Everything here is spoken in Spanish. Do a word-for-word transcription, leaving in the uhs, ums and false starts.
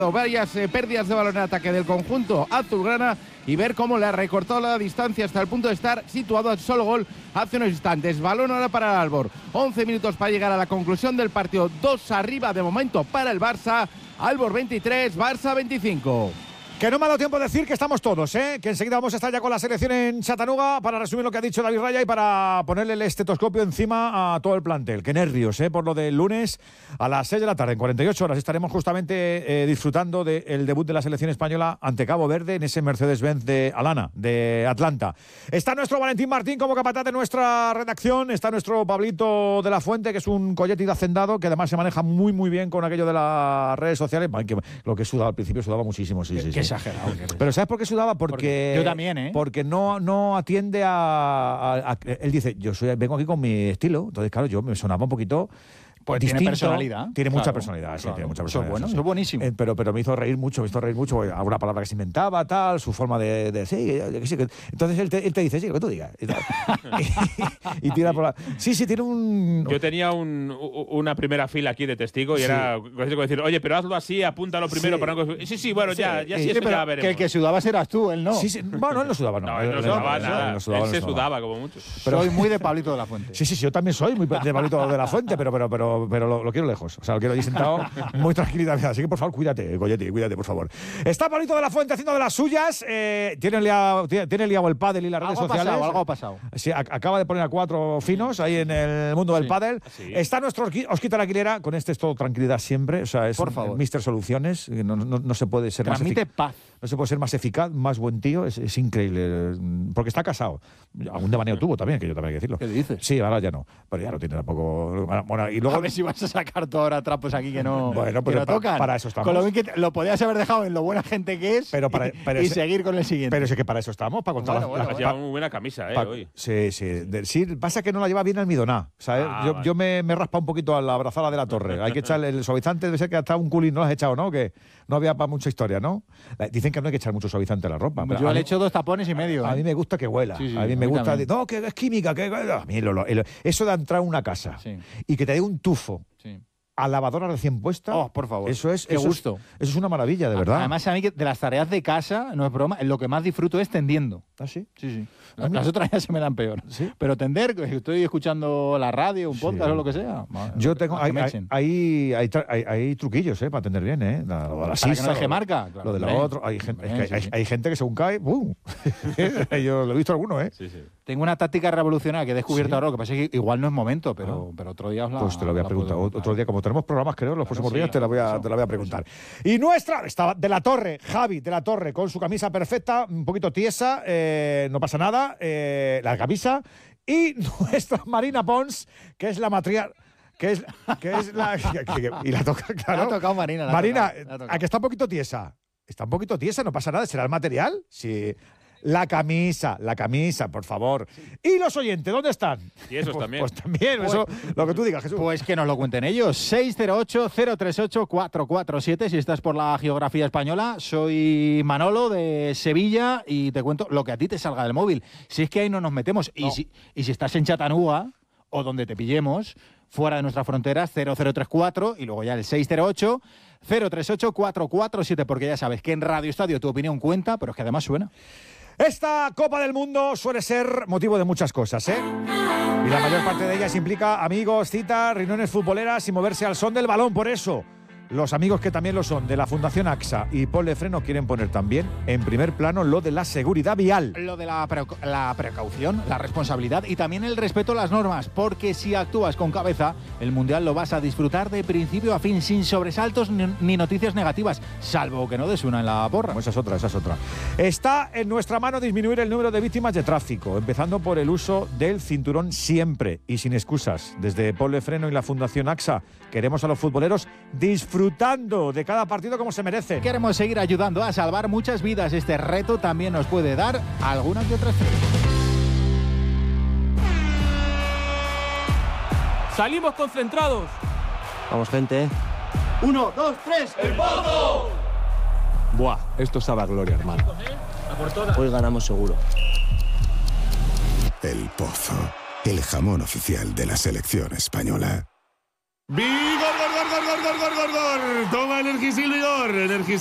varias eh, pérdidas de balón en ataque del conjunto azulgrana y ver cómo le ha recortado la distancia hasta el punto de estar situado al solo gol hace unos instantes. Balón ahora para el Albor. once minutos para llegar a la conclusión del partido. dos arriba de momento para el Barça. Albor veintitrés, Barça veinticinco. Que no me ha dado tiempo de decir que estamos todos, ¿eh? Que enseguida vamos a estar ya con la selección en Chattanooga para resumir lo que ha dicho David Raya y para ponerle el estetoscopio encima a todo el plantel. Qué nervios, ¿eh? Por lo del lunes a las seis de la tarde, en cuarenta y ocho horas, estaremos justamente eh, disfrutando del debut de la selección española ante Cabo Verde en ese Mercedes-Benz de Alana, de Atlanta. Está nuestro Valentín Martín como capataz de nuestra redacción, está nuestro Pablito de la Fuente, que es un colleti de hacendado, que además se maneja muy, muy bien con aquello de las redes sociales. Que, lo que sudaba al principio, sudaba muchísimo, sí, sí, sí. Exagerado. Pero ¿sabes por qué sudaba? Porque, porque yo también, ¿eh? Porque no, no atiende a, a, a... Él dice, yo soy, vengo aquí con mi estilo. Entonces, claro, yo me sonaba un poquito... Pues distinto. Tiene personalidad. Tiene claro, mucha personalidad, sí, claro. tiene mucha Eso es personalidad. bueno, sí, sí. eso es buenísimo. Eh, pero, pero me hizo reír mucho, me hizo reír mucho, alguna palabra que se inventaba, tal, su forma de... de sí, yo, yo, sí, que, entonces él te, él te dice, sí, lo que tú digas. Y, y, y tira por la... Sí, sí, tiene un... Yo tenía un, una primera fila aquí de testigo y sí. Era decir, oye, pero hazlo así, apúntalo primero. Sí, para no... sí, sí, bueno, sí, ya, ya sí, sí, eso ya veremos. Que el que sudabas eras tú, él no. Sí, sí. Bueno, él no sudaba, no. No, él no sudaba nada. Él se sudaba como mucho. Pero soy muy de Pablito de la Fuente. Sí, sí, sí, yo también soy muy de Pablito de la Fuente, pero, pero, pero, pero lo, lo quiero lejos. O sea, lo quiero ahí sentado muy tranquilidad. Así que, por favor, cuídate, Goyetti, cuídate, por favor. Está Pablito de la Fuente haciendo de las suyas. Eh, tiene, liado, tiene, tiene liado el pádel y las redes algo sociales. Pasado, algo ha pasado. Sí, a, acaba de poner a cuatro finos ahí en el mundo del sí. pádel. Sí. Está nuestro Osquita la Aguilera. Con este es todo tranquilidad siempre. O sea, es por favor. míster Soluciones. No, no, no se puede ser Transmite más paz. No se puede ser más eficaz, más buen tío. Es, es increíble. Porque está casado. Algún devaneo tuvo también, que yo también hay que decirlo. ¿Qué dices? Sí, ahora ya no. Pero ya no tiene tampoco... Bueno, y luego... A ver si vas a sacar tú ahora trapos aquí que no, bueno, que no para, tocan. Para eso estamos. Con lo bien que te, lo podías haber dejado en lo buena gente que es pero para, pero y, ese, y seguir con el siguiente. Pero es que para eso estamos, para contar bueno, las, bueno, las, bueno. Lleva muy buena camisa, eh, pa, hoy. Sí, sí. De, sí. Pasa que no la lleva bien almidoná. ¿Sabes? Ah, yo vale. yo me, me he raspado un poquito a la abrazada de la torre. Hay que echarle el suavizante, debe ser que hasta un culín no lo has echado, ¿no? Que no había para mucha historia, ¿no? Dicen que no hay que echar mucho suavizante a la ropa. Yo le he hecho dos tapones y medio. A ¿eh? mí me gusta que huela. Sí, sí, a mí me a mí gusta. De, no, que es química. Que, a mí lo, lo, el, eso de entrar a una casa sí. y que te dé un tufo. Sí. A lavadora recién puesta. Oh, por favor. Eso es. Qué eso gusto. Es, eso es una maravilla, de verdad. Además, a mí que de las tareas de casa, no es broma, lo que más disfruto es tendiendo. ¿Ah, sí? Sí, sí. Las, las otras ya se me dan peor. ¿Sí? Pero tender, que estoy escuchando la radio, un podcast sí. o lo que sea. Yo tengo. Hay, hay, hay, hay, hay truquillos, ¿eh? Para tender bien, ¿eh? La, la, la para sisa, que no deje marca. Claro, lo de la otra. Hay, gente, es que sí, hay, sí. hay gente que según cae, ¡bum! Yo lo he visto alguno, ¿eh? Sí, sí. Tengo una táctica revolucionaria que he descubierto ¿Sí? ahora. Lo que pasa es que igual no es momento, pero, ah. pero otro día os la. Pues te lo voy a preguntar. Otro día, como tenemos programas, creo, los próximos días, te la voy a, te la voy a preguntar. Y nuestra, estaba de la Torre, Javi de la Torre, con su camisa perfecta, un poquito tiesa, eh, no pasa nada, eh, la camisa. Y nuestra Marina Pons, que es la matriarca. Que es, que es la. Que, que, y la toca, claro. La ha tocado Marina. La Marina, ha tocado, a que está un poquito tiesa. Está un poquito tiesa, no pasa nada. ¿Será el material? Sí. La camisa, la camisa, por favor. ¿Y los oyentes, dónde están? Y esos pues, también. Pues también, pues, eso, lo que tú digas, Jesús. Pues que nos lo cuenten ellos. seis cero ocho, cero tres ocho, cuatro cuatro siete, si estás por la geografía española. Soy Manolo de Sevilla y te cuento lo que a ti te salga del móvil. Si es que ahí no nos metemos. No. Y, si, y si estás en Chattanooga o donde te pillemos, fuera de nuestras fronteras, cero cero tres cuatro y luego ya el seis cero ocho, cero tres ocho, cuatro cuatro siete, porque ya sabes que en Radio Estadio tu opinión cuenta, pero es que además suena. Esta Copa del Mundo suele ser motivo de muchas cosas, ¿eh? Y la mayor parte de ellas implica amigos, citas, reuniones futboleras y moverse al son del balón. Por eso, los amigos que también lo son de la Fundación AXA y Ponle Freno quieren poner también en primer plano lo de la seguridad vial. Lo de la, pre- la precaución, la responsabilidad y también el respeto a las normas, porque si actúas con cabeza, el Mundial lo vas a disfrutar de principio a fin, sin sobresaltos ni, ni noticias negativas, salvo que no des una en la porra. Esa es otra, esa es otra. Está en nuestra mano disminuir el número de víctimas de tráfico, empezando por el uso del cinturón siempre y sin excusas. Desde Ponle Freno y la Fundación AXA queremos a los futboleros disfrutar disfrutando de cada partido como se merece. Queremos seguir ayudando a salvar muchas vidas. Este reto también nos puede dar alguna que otra estrella. Salimos concentrados. Vamos, gente. Uno, dos, tres. ¡El Pozo! Buah, esto sabe a gloria, hermano. Hoy ganamos seguro. El Pozo, el jamón oficial de la selección española. ¡Vigor, gor, gor! gor, gor, gor, gor, gor, gor. Toma Energisil Vigor. Energisil